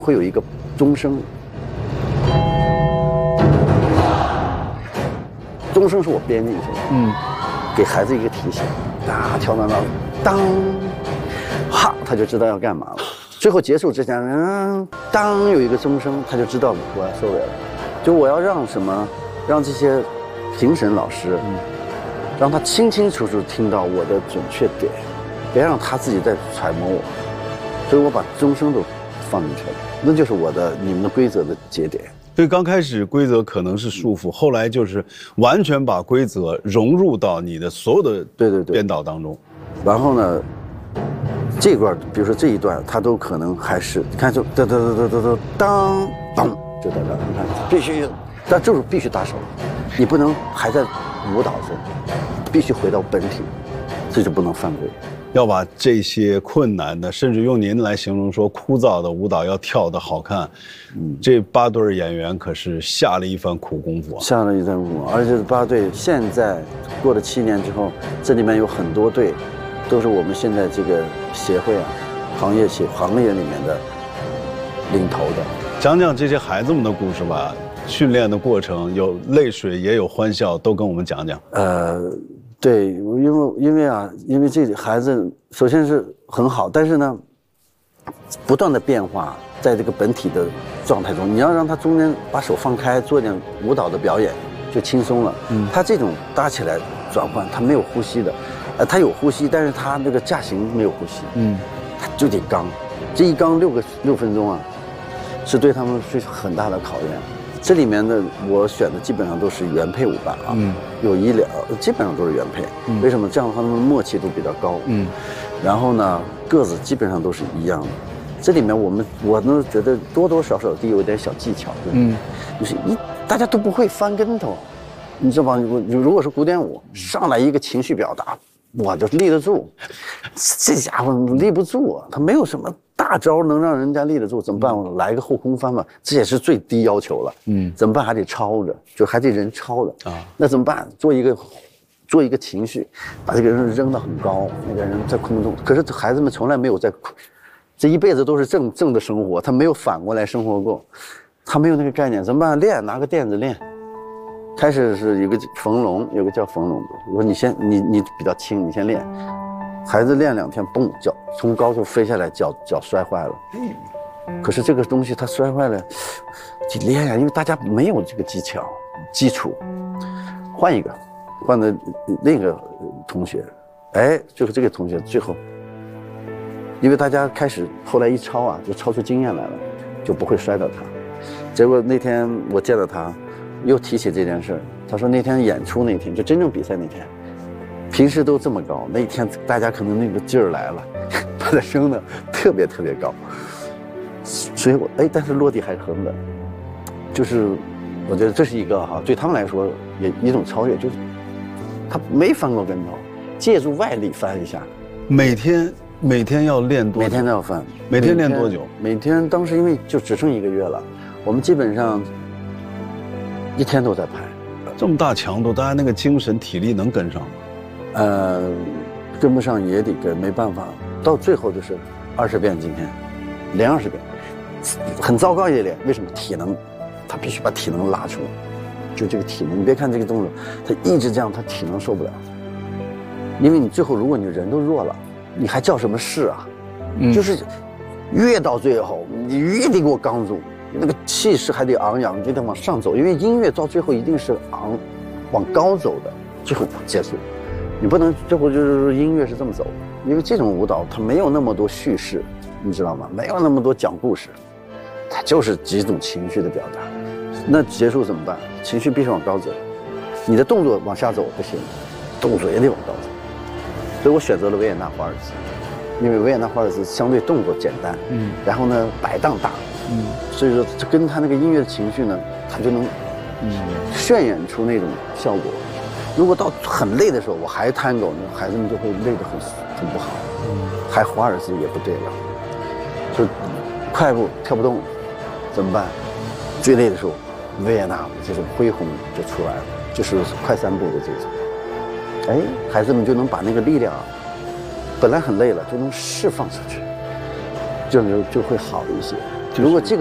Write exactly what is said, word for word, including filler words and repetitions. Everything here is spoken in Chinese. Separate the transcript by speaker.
Speaker 1: 会有一个钟声，钟声是我编进去的，嗯，给孩子一个提醒，啊，跳到那，当，哈，他就知道要干嘛了。最后结束之前，嗯，当有一个钟声，他就知道我要收尾了。就我要让什么，让这些评审老师，嗯，让他清清楚楚听到我的准确点，别让他自己在揣摩我。所以我把钟声都放进去了，那就是我的你们的规则的节点。
Speaker 2: 所以刚开始规则可能是束缚，后来就是完全把规则融入到你的所有的
Speaker 1: 对对对
Speaker 2: 编导当中。
Speaker 1: 然后呢，这段比如说这一段，它都可能还是你看就哒哒哒哒哒哒当当就在这儿，你看必须，但就是必须打手，你不能还在舞蹈中，必须回到本体，这就不能犯规。
Speaker 2: 要把这些困难的，甚至用您来形容说枯燥的舞蹈要跳得好看，嗯，这八对演员可是下了一番苦功夫啊，
Speaker 1: 下了一番功夫，而且八队现在过了七年之后，这里面有很多队，都是我们现在这个协会啊，行业协行业里面的领头的。
Speaker 2: 讲讲这些孩子们的故事吧，训练的过程有泪水也有欢笑，都跟我们讲讲。
Speaker 1: 呃。对，因为因为啊，因为这孩子首先是很好，但是呢，不断的变化，在这个本体的状态中，你要让他中间把手放开，做点舞蹈的表演，就轻松了。嗯，他这种搭起来转换，他没有呼吸的，呃，他有呼吸，但是他那个架形没有呼吸。嗯，他就得刚，这一刚六个六分钟啊，是对他们是很大的考验。这里面的我选的基本上都是原配舞伴啊，嗯，有医疗基本上都是原配，嗯，为什么？这样的话他们默契度比较高，嗯，然后呢个子基本上都是一样的。这里面我们我呢觉得多多少少都有点小技巧，嗯，就是一大家都不会翻跟头，你知道吧？如果是古典舞，上来一个情绪表达，我就立得住，这家伙立不住啊，他没有什么大招能让人家立得住，怎么办？我来个后空翻吧，这也是最低要求了。嗯，怎么办？还得抄着，就还得人抄着啊。那怎么办？做一个，做一个情绪，把这个人扔得很高，那个人在空中。可是孩子们从来没有在，这一辈子都是正正的生活，他没有反过来生活过，他没有那个概念，怎么办？练，拿个垫子练。开始是有个冯龙，有个叫冯龙的，我说你先，你你比较轻，你先练。孩子练两天，嘣，脚从高处飞下来，脚脚摔坏了。可是这个东西他摔坏了，得练呀，因为大家没有这个技巧基础。换一个，换的另一个同学，哎，就是这个同学最后，因为大家开始后来一抄啊，就抄出经验来了，就不会摔到他。结果那天我见到他，又提起这件事，他说那天演出那天，就真正比赛那天。平时都这么高，那一天大家可能那个劲儿来了，把它升得特别特别高，所以我哎，但是落地还是很稳，就是我觉得这是一个哈，对他们来说也一种超越，就是他没翻过跟头，借助外力翻一下。
Speaker 2: 每天每天要练多久？
Speaker 1: 每天都要翻。
Speaker 2: 每天练多久？
Speaker 1: 每天当时因为就只剩一个月了，我们基本上一天都在拍。
Speaker 2: 这么大强度，大家那个精神体力能跟上吗？
Speaker 1: 呃，跟不上也得跟，没办法。到最后就是二十遍，今天连二十遍，很糟糕也练。为什么？体能，他必须把体能拉出来。就这个体能，你别看这个动作，他一直这样，他体能受不了。因为你最后如果你人都弱了，你还叫什么事啊？嗯，就是越到最后，你越得给我刚住，那个气势还得昂扬，你得往上走。因为音乐到最后一定是昂，往高走的，最后结束。你不能最后就是音乐是这么走，因为这种舞蹈它没有那么多叙事，你知道吗？没有那么多讲故事，它就是几种情绪的表达。那结束怎么办？情绪必须往高走，你的动作往下走不行，动作也得往高走。所以我选择了维也纳华尔兹，因为维也纳华尔兹相对动作简单，嗯，然后呢摆荡大，嗯，所以说这跟他那个音乐的情绪呢，他就能，嗯，渲染出那种效果。如果到很累的时候，我还探戈，那孩子们就会累得很很不好，还华尔兹也不对了，就快步跳不动，怎么办？最累的时候，维也纳这种恢宏就出来了，就是快三步的这种，哎，孩子们就能把那个力量啊，本来很累了，就能释放出去，这样就就会好一些。 如果这个。